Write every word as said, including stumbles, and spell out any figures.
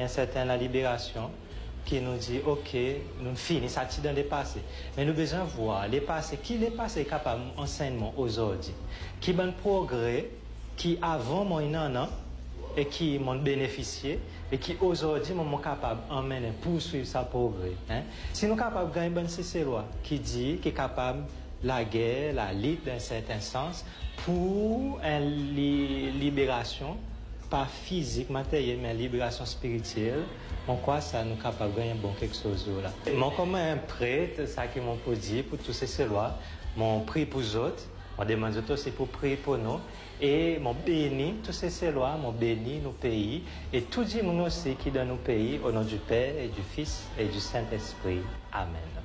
une certaine la libération qui nous dit, ok, nous finissons ça dans le passé. Mais nous avons besoin de voir les passés, qui les passés capable d'enseignement aujourd'hui, qui bon progrès, qui avant moi non et qui m'ont bénéficié et qui aujourd'hui m'ont capable d'emmener poursuivre sa progrès. Hein? Si nous sommes capables de gagner une bonne loi qui dit, qui est capable la guerre, la lutte d'un certain sens pour une li libération, pas physique, matérielle, mais une libération spirituelle, on croit ça nous capable de gagner bon quelque chose là. Moi comme un prêtre, ça qui m'ont dit pour tous ces lois, mon prie pour les autres, on demande aux autres aussi pour prier pour nous. Et mon béni, tous ces lois, mon béni nos pays, et tout le monde aussi qui dans nos pays, au nom du Père et du Fils et du Saint-Esprit. Amen.